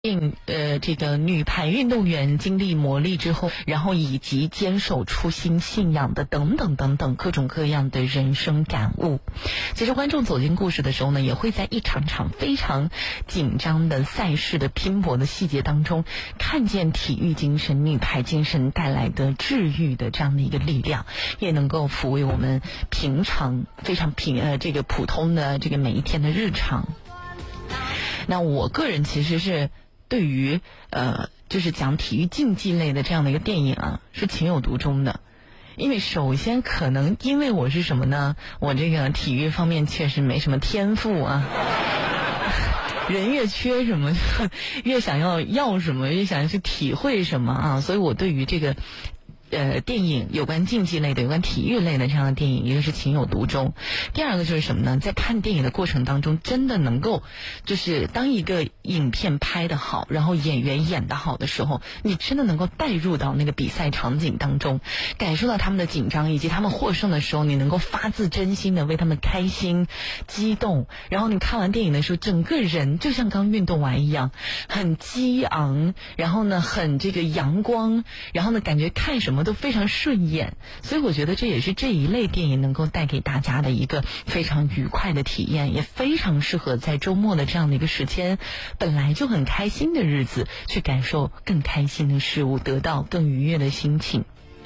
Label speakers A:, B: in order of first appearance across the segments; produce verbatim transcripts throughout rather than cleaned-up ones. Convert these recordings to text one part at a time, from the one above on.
A: 应呃，这个女排运动员经历磨砺之后，然后以及坚守初心信仰的等等等等各种各样的人生感悟。其实观众走进故事的时候呢，也会在一场场非常紧张的赛事的拼搏的细节当中，看见体育精神、女排精神带来的治愈的这样的一个力量，也能够抚慰我们平常非常平呃这个普通的这个每一天的日常。那我个人其实是对于呃，就是讲体育竞技类的这样的一个电影啊，是情有独钟的。因为首先可能因为我是什么呢？我这个体育方面确实没什么天赋啊。人越缺什么，越想要要什么，越想要去体会什么啊，所以我对于这个呃，电影有关竞技类的、有关体育类的这样的电影，一个是情有独钟。第二个就是什么呢？在看电影的过程当中，真的能够，就是当一个影片拍得好，然后演员演得好的时候，你真的能够带入到那个比赛场景当中，感受到他们的紧张，以及他们获胜的时候，你能够发自真心的为他们开心、激动。然后你看完电影的时候，整个人就像刚运动完一样，很激昂，然后呢，很这个阳光，然后呢，感觉看什么都非常顺眼。所以我觉得这也是这一类电影能够带给大家的一个非常愉快的体验，也非常适合在周末的这样的一个时间，本来就很开心的日子，去感受更开心的事物，得到更愉悦的心情。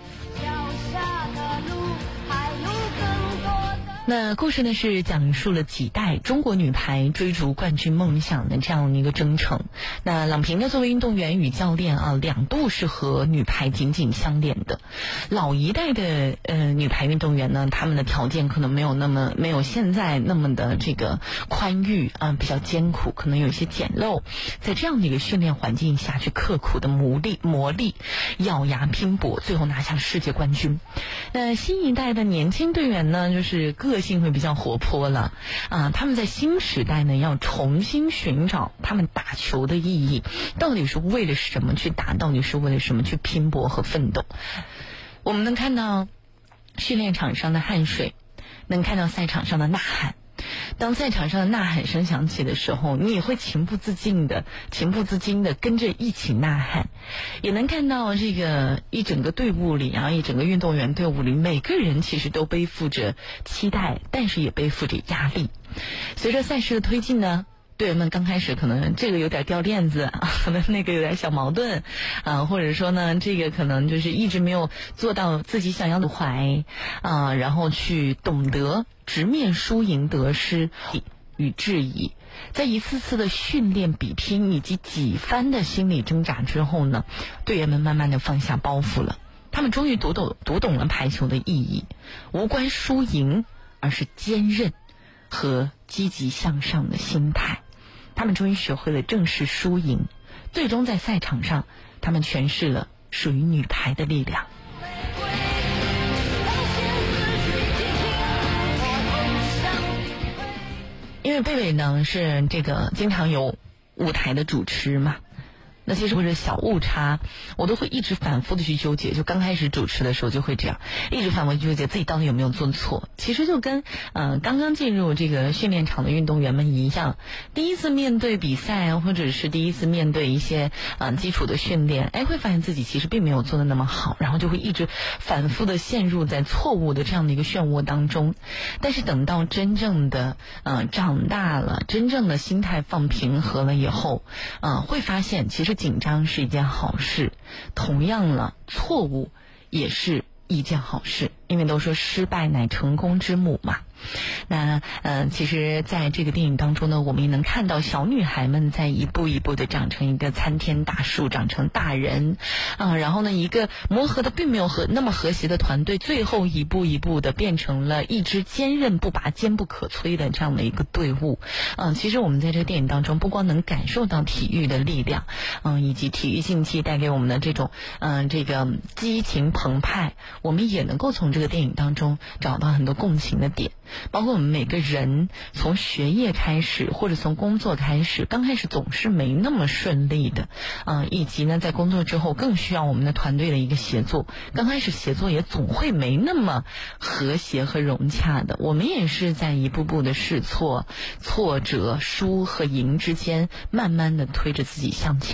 A: 那故事呢是讲述了几代中国女排追逐冠军梦想的这样的一个征程。那郎平呢作为运动员与教练啊，两度是和女排紧紧相连的。老一代的呃女排运动员呢，他们的条件可能没有那么没有现在那么的这个宽裕啊，比较艰苦，可能有一些简陋。在这样的一个训练环境下去刻苦的磨砺磨砺，咬牙拼搏，最后拿下世界冠军。那新一代的年轻队员呢，就是个个性会比较活泼了啊，他们在新时代呢要重新寻找他们打球的意义，到底是为了什么去打，到底是为了什么去拼搏和奋斗。我们能看到训练场上的汗水，能看到赛场上的呐喊。当赛场上的呐喊声响起的时候，你也会情不自禁的情不自禁的跟着一起呐喊。也能看到这个一整个队伍里啊，一整个运动员队伍里，每个人其实都背负着期待，但是也背负着压力。随着赛事的推进呢，队员们刚开始可能这个有点掉链子，可能那个有点小矛盾啊，或者说呢，这个可能就是一直没有做到自己想要的怀啊，然后去懂得直面输赢得失与质疑。在一次次的训练比拼以及几番的心理挣扎之后呢，队员们慢慢的放下包袱了，他们终于读懂读懂了排球的意义，无关输赢，而是坚韧和积极向上的心态。他们终于学会了正视输赢，最终在赛场上，他们诠释了属于女排的力量。因为贝贝呢是这个经常有舞台的主持嘛，那其实或者小误差，我都会一直反复的去纠结。就刚开始主持的时候就会这样，一直反复纠结自己到底有没有做错。其实就跟呃刚刚进入这个训练场的运动员们一样，第一次面对比赛，或者是第一次面对一些呃基础的训练，哎，会发现自己其实并没有做得那么好，然后就会一直反复的陷入在错误的这样的一个漩涡当中。但是等到真正的呃长大了，真正的心态放平和了以后，呃会发现其实紧张是一件好事，同样了，错误也是一件好事，因为都说失败乃成功之母嘛。那呃，其实在这个电影当中呢，我们也能看到小女孩们在一步一步的长成一个参天大树，长成大人啊、呃，然后呢，一个磨合的并没有和那么和谐的团队，最后一步一步的变成了一支坚韧不拔、坚不可摧的这样的一个队伍。嗯、呃，其实我们在这个电影当中，不光能感受到体育的力量，嗯、呃，以及体育竞技带给我们的这种嗯、呃、这个激情澎湃，我们也能够从这这个电影当中找到很多共情的点，包括我们每个人从学业开始或者从工作开始，刚开始总是没那么顺利的，啊、呃，以及呢在工作之后更需要我们的团队的一个协作，刚开始协作也总会没那么和谐和融洽的，我们也是在一步步的试错、挫折、输和赢之间，慢慢的推着自己向前。